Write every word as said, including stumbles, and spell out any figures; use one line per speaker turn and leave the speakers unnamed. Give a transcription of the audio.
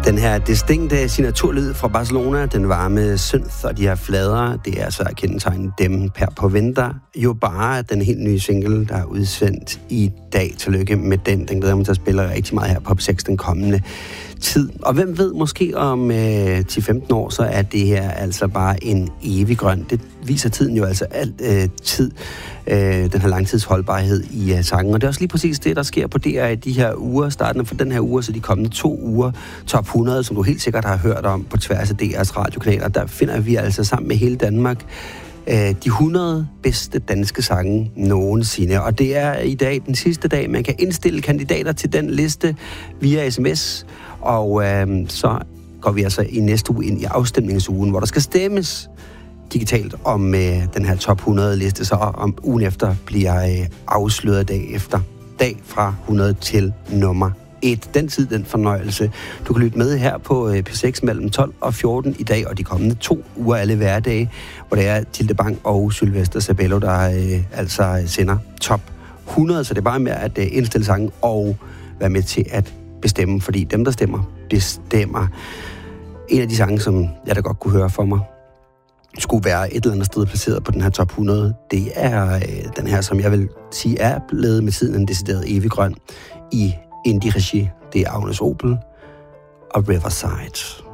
Den her distinkte signaturlyd fra Barcelona, den varme synth og de her flader, det er så at kendetegne dem per på vinter. Jo bare den helt nye single, der er udsendt i dag. Tillykke med den. Den glæder mig til at spille rigtig meget her på P seks den kommende tid. Og hvem ved, måske om øh, ti til femten år, så er det her altså bare en evig grøn. Det viser tiden jo altså alt øh, tid, øh, den her langtidsholdbarhed i øh, sangen. Og det er også lige præcis det, der sker på D R i de her uger, startende for den her uge, så de kommende to uger, top hundrede, som du helt sikkert har hørt om på tværs af D R's radiokanaler. Der finder vi altså sammen med hele Danmark øh, de hundrede bedste danske sange nogensinde. Og det er i dag den sidste dag, man kan indstille kandidater til den liste via sms. Og øh, så går vi altså i næste uge ind i afstemningsugen, hvor der skal stemmes digitalt om øh, den her top hundrede liste, så om ugen efter bliver øh, afsløret dag efter dag fra hundrede til nummer et. Den tid, den fornøjelse. Du kan lytte med her på øh, P seks mellem tolv og fjorten i dag, og de kommende to uger alle hverdage, hvor det er Tilde Bang og Sylvester Sabello, der øh, altså sender top hundrede, så det er bare med at øh, indstille sangen og være med til at bestemme, fordi dem, der stemmer, bestemmer. En af de sange, som jeg da godt kunne høre for mig, skulle være et eller andet sted placeret på den her top hundrede. Det er øh, den her, som jeg vil sige er blevet med tiden en decideret evig grøn i indie-regi. Det er Agnes Obel og Riverside.